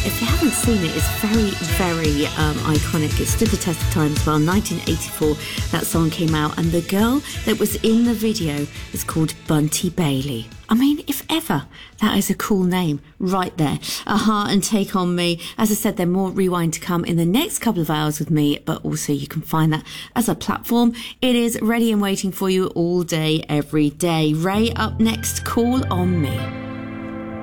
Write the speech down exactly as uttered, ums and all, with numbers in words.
If you haven't seen it, it's very, very um, iconic. It stood the test of time as well. nineteen eighty-four, that song came out, and the girl that was in the video is called Bunty Bailey. I mean, if ever, that is a cool name right there. Aha and Take On Me. As I said, there's more Rewind to come in the next couple of hours with me, but also you can find that as a platform. It is ready and waiting for you all day, every day. Ray up next, Call On Me.